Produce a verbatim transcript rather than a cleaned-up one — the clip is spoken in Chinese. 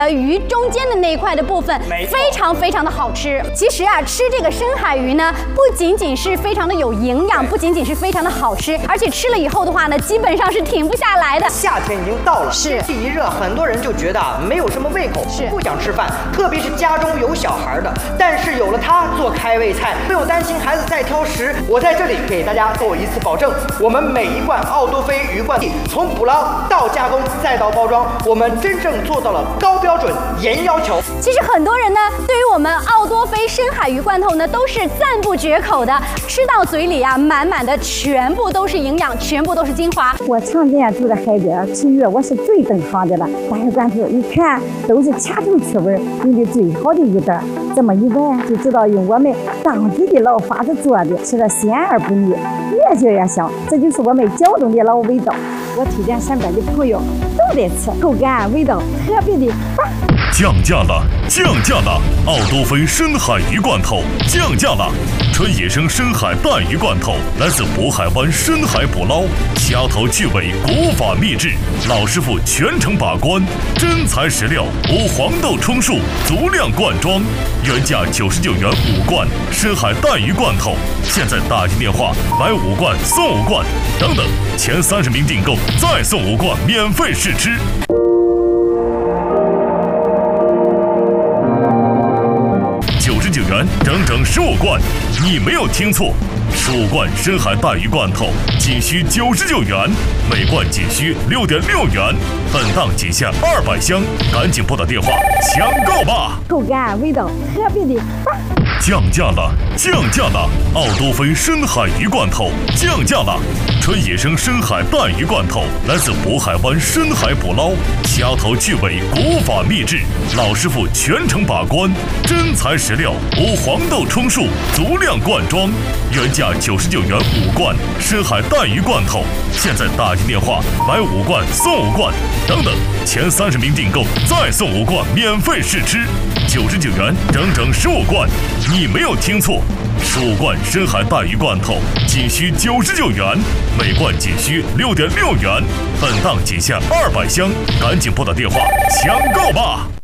呃，鱼中间的那一块的部分非常非常的好吃。其实啊，吃这个深海鱼呢，不仅仅是非常的有营养，不仅仅是非常的好吃，而且吃了以后的话呢，基本上是停不下来的。 夏天已经到了， 是天气一热，很多人就觉得啊，没有什么胃口， 是不想吃饭，特别是家中有小孩的。但是有了它做开胃菜，不用担心孩子再挑食。我在这里给大家做一次保证，我们每一罐奥多菲鱼罐头，从捕捞到加工再到包装，我们真正做到了高标准、严要求。 其实很多人呢，对于我们奥多菲深海鱼罐头呢，都是赞不绝口的。吃到嘴里啊，满满的全部都是营养，全部都是精华。 我常年住在海边吃鱼，我是最懂行的了。大鱼罐头一看都是掐头去味，用的最好的鱼胆，这么一闻就知道用我们当地的老法子做的，吃了鲜而不腻，越嚼越香。这就是我们胶东的老味道。我推荐身边的朋友都得吃，口感味道特别的棒。 降价了，降价了！奥多菲深海鱼罐头降价了，纯野生深海带鱼罐头，来自渤海湾深海捕捞，掐头去尾，古法秘制，老师傅全程把关，真材实料，无黄豆充数，足量灌装，原价九十九元五罐深海带鱼罐头，现在打进电话买五罐送五罐，等等，前三十名订购再送五罐免费试吃。九十九元整整十五罐，你没有听错，十五罐深海带鱼罐头仅需九十九元，每罐仅需六点六元，本档仅限二百箱，赶紧拨打电话抢购吧！ 口感味道特别的棒。 降价了，降价了！奥多菲深海鱼罐头降价了，纯野生深海带鱼罐头，来自渤海湾深海捕捞，掐头去尾，古法秘制，老师傅全程把关，真材实料，无黄豆充数，足量灌装，原价九十九元五罐深海带鱼罐头，现在打进电话买五罐送五罐，等等，前三十名订购再送五罐免费试吃，九十九元整整十五罐。你没有听错，十五罐深海带鱼罐头仅需九十九元，每罐仅需六点六元，本档仅限二百箱，赶紧拨打电话抢购吧！